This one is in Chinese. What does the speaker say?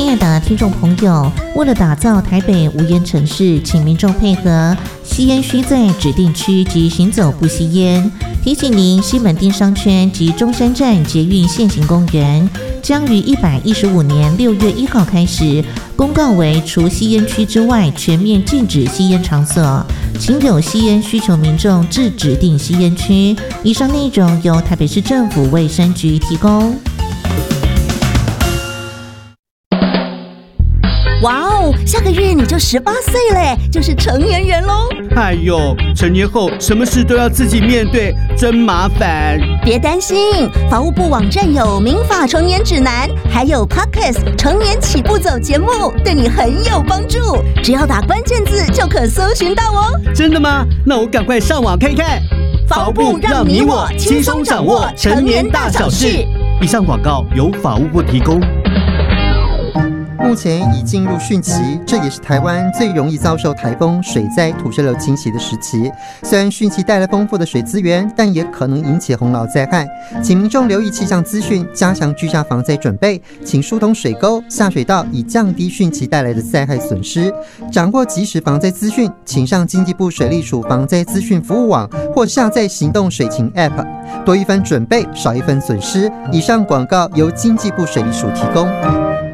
亲爱的听众朋友，为了打造台北无烟城市，请民众配合，吸烟需在指定区及行走不吸烟。提醒您，西门町商圈及中山站捷运现行公园将于115年6月1号开始公告为除吸烟区之外全面禁止吸烟场所，请有吸烟需求民众至指定吸烟区。以上内容由台北市政府卫生局提供。 哇哦，下个月你就18岁嘞，就是成年人咯。 哎呦，成年后什么事都要自己面对，真麻烦。 别担心，法务部网站有民法成年指南，还有 Podcast 成年起步走节目，对你很有帮助。只要打关键字就可搜寻到哦。 真的吗？那我赶快上网看看。 法务部让你我轻松掌握成年大小事。 以上广告由法务部提供。 目前已进入汛期，这也是台湾最容易遭受台风、水灾、土石流侵袭的时期。虽然汛期带来丰富的水资源，但也可能引起洪涝灾害。请民众留意气象资讯，加强居家防灾准备，请疏通水沟、下水道，以降低汛期带来的灾害损失。掌握即时防灾资讯，请上经济部水利署防灾资讯服务网，或下载行动水情 App。多一分准备，少一分损失。以上广告由经济部水利署提供。